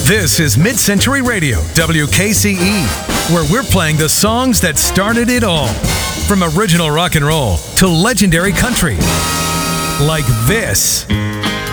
This is Mid-Century Radio, WKCE, where we're playing the songs that started it all. From original rock and roll to legendary country. Like this.